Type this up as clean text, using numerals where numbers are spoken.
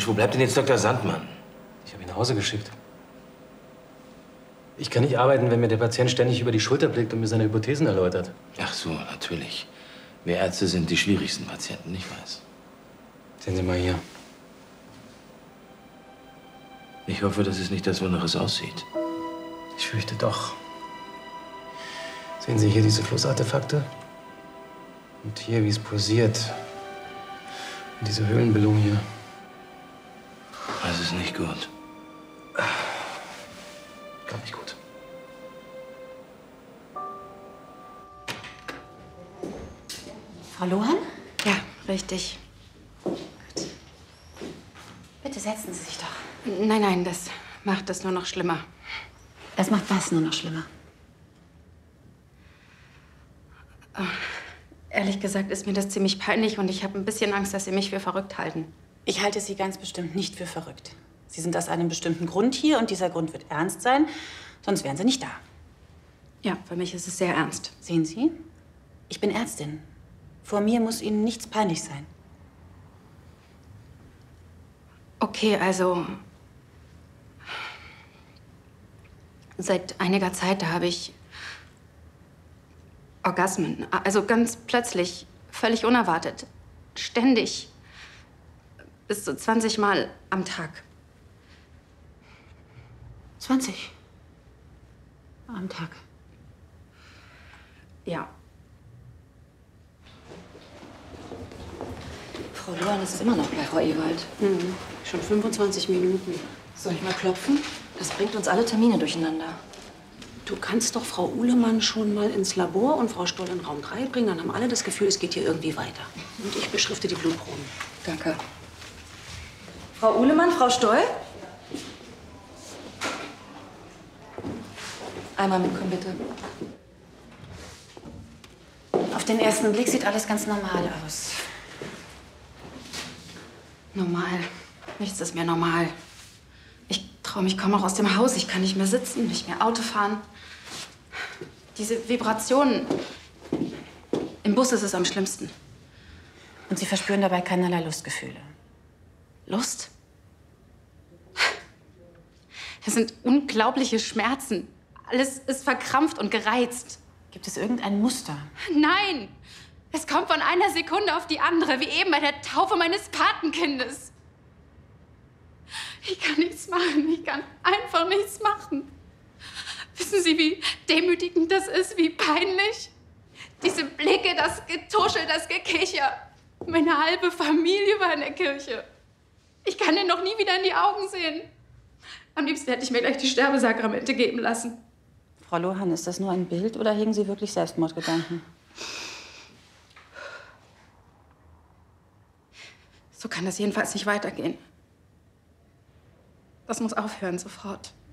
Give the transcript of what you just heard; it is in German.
Mensch, wo bleibt denn jetzt Dr. Sandmann? Ich habe ihn nach Hause geschickt. Ich kann nicht arbeiten, wenn mir der Patient ständig über die Schulter blickt und mir seine Hypothesen erläutert. Ach so, natürlich. Wir Ärzte sind die schwierigsten Patienten, ich weiß. Sehen Sie mal hier. Ich hoffe, das ist nicht das, wonach es aussieht. Ich fürchte doch. Sehen Sie hier diese Flussartefakte? Und hier, wie es pulsiert. Und diese Höhlenbildung hier. Das ist nicht gut. Gar nicht gut. Frau Lohan? Ja, richtig. Gut. Bitte setzen Sie sich doch. Nein, nein, das macht es nur noch schlimmer. Das macht was nur noch schlimmer? Ehrlich gesagt ist mir das ziemlich peinlich und ich habe ein bisschen Angst, dass Sie mich für verrückt halten. Ich halte Sie ganz bestimmt nicht für verrückt. Sie sind aus einem bestimmten Grund hier und dieser Grund wird ernst sein, sonst wären Sie nicht da. Ja, für mich ist es sehr ernst. Sehen Sie? Ich bin Ärztin. Vor mir muss Ihnen nichts peinlich sein. Okay, also seit einiger Zeit, da habe ich Orgasmen. Also ganz plötzlich, völlig unerwartet. Ständig. Bis zu 20 Mal am Tag. 20 am Tag. Ja. Frau Lohan ist immer noch bei Frau Ewald. Schon 25 Minuten. Soll ich mal klopfen? Das bringt uns alle Termine durcheinander. Du kannst doch Frau Uhlemann schon mal ins Labor und Frau Stoll in Raum 3 bringen. Dann haben alle das Gefühl, es geht hier irgendwie weiter. Und ich beschrifte die Blutproben. Danke. Frau Uhlemann, Frau Stoll? Einmal mitkommen, bitte. Auf den ersten Blick sieht alles ganz normal aus. Normal. Nichts ist mehr normal. Ich traue mich kaum noch aus dem Haus. Ich kann nicht mehr sitzen, nicht mehr Auto fahren. Diese Vibrationen. Im Bus ist es am schlimmsten. Und Sie verspüren dabei keinerlei Lustgefühle. Lust? Das sind unglaubliche Schmerzen. Alles ist verkrampft und gereizt. Gibt es irgendein Muster? Nein! Es kommt von einer Sekunde auf die andere, wie eben bei der Taufe meines Patenkindes. Ich kann nichts machen. Ich kann einfach nichts machen. Wissen Sie, wie demütigend das ist, wie peinlich? Diese Blicke, das Getuschel, das Gekicher. Meine halbe Familie war in der Kirche. Ich kann den noch nie wieder in die Augen sehen. Am liebsten hätte ich mir gleich die Sterbesakramente geben lassen. Frau Lohan, ist das nur ein Bild oder hegen Sie wirklich Selbstmordgedanken? So kann das jedenfalls nicht weitergehen. Das muss aufhören, sofort.